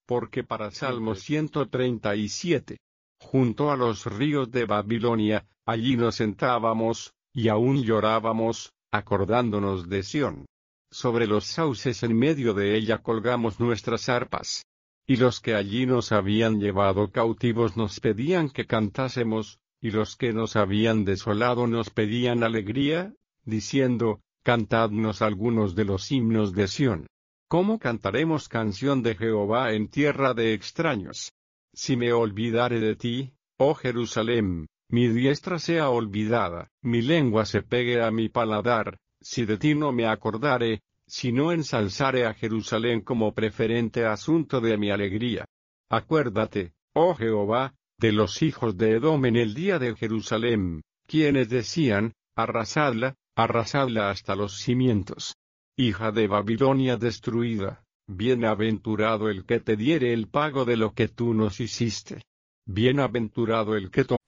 porque para Salmo 137, junto a los ríos de Babilonia, allí nos sentábamos, y aún llorábamos, acordándonos de Sión. Sobre los sauces en medio de ella colgamos nuestras arpas. Y los que allí nos habían llevado cautivos nos pedían que cantásemos, y los que nos habían desolado nos pedían alegría, diciendo, cantadnos algunos de los himnos de Sión. ¿Cómo cantaremos canción de Jehová en tierra de extraños? Si me olvidare de ti, oh Jerusalén, mi diestra sea olvidada, mi lengua se pegue a mi paladar, si de ti no me acordare, si no ensalzare a Jerusalén como preferente asunto de mi alegría. Acuérdate, oh Jehová, de los hijos de Edom en el día de Jerusalén, quienes decían, arrasadla, arrasadla hasta los cimientos. Hija de Babilonia destruida, bienaventurado el que te diere el pago de lo que tú nos hiciste. Bienaventurado el que